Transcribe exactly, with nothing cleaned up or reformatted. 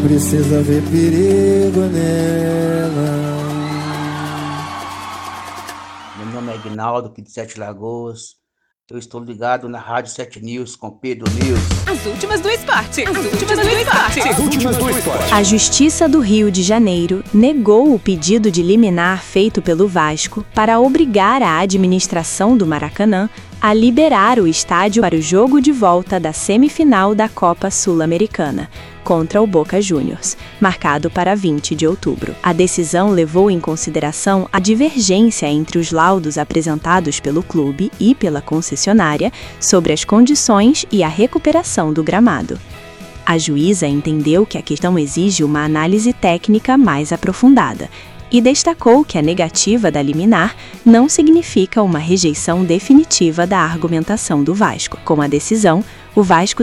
precisa ver perigo nela. Meu nome é Aguinaldo, aqui de Sete Lagoas. Eu estou ligado na Rádio Sete News com Pedro News. As últimas do esporte. As últimas do esporte. As últimas do esporte. A Justiça do Rio de Janeiro negou o pedido de liminar feito pelo Vasco para obrigar a administração do Maracanã a liberar o estádio para o jogo de volta da semifinal da Copa Sul-Americana, contra o Boca Juniors, marcado para vinte de outubro. A decisão levou em consideração a divergência entre os laudos apresentados pelo clube e pela concessionária sobre as condições e a recuperação do gramado. A juíza entendeu que a questão exige uma análise técnica mais aprofundada e destacou que a negativa da liminar não significa uma rejeição definitiva da argumentação do Vasco. Com a decisão, o Vasco